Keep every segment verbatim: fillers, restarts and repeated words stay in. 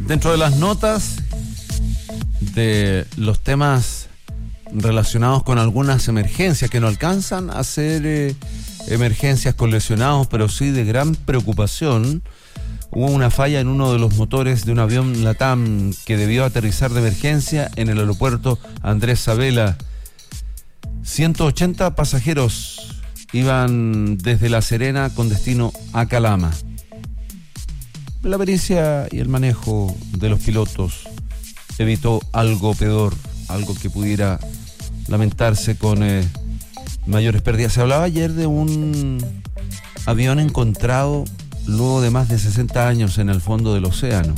Dentro de las notas de los temas relacionados con algunas emergencias que no alcanzan a ser eh, emergencias con lesionados, pero sí de gran preocupación, hubo una falla en uno de los motores de un avión LATAM que debió aterrizar de emergencia en el aeropuerto Andrés Sabela. ciento ochenta pasajeros iban desde La Serena con destino a Calama. La pericia y el manejo de los pilotos evitó algo peor, algo que pudiera lamentarse con eh, mayores pérdidas. Se hablaba ayer de un avión encontrado luego de más de sesenta años en el fondo del océano.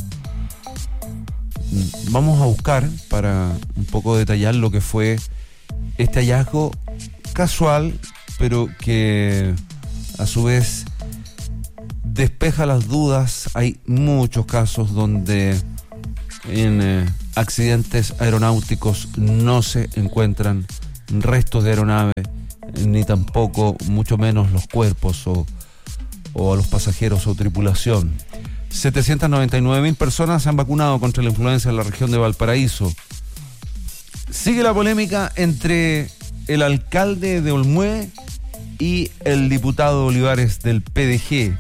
Vamos a buscar para un poco detallar lo que fue este hallazgo casual, pero que a su vez despeja las dudas. Hay muchos casos donde en eh, accidentes aeronáuticos no se encuentran restos de aeronave, ni tampoco, mucho menos, los cuerpos o, o a los pasajeros o tripulación. setecientas noventa y nueve mil personas se han vacunado contra la influenza en la región de Valparaíso. Sigue la polémica entre el alcalde de Olmué y el diputado Olivares del P D G.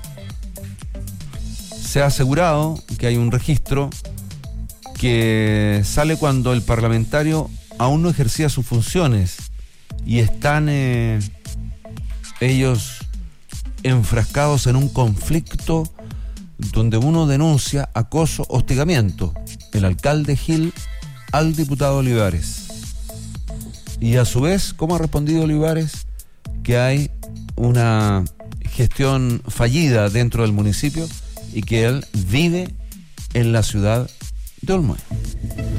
Se ha asegurado que hay un registro que sale cuando el parlamentario aún no ejercía sus funciones y están eh, ellos enfrascados en un conflicto donde uno denuncia acoso, hostigamiento, el alcalde Gil al diputado Olivares. Y a su vez, ¿cómo ha respondido Olivares? Que hay una gestión fallida dentro del municipio y que él vive en la ciudad de Olmué.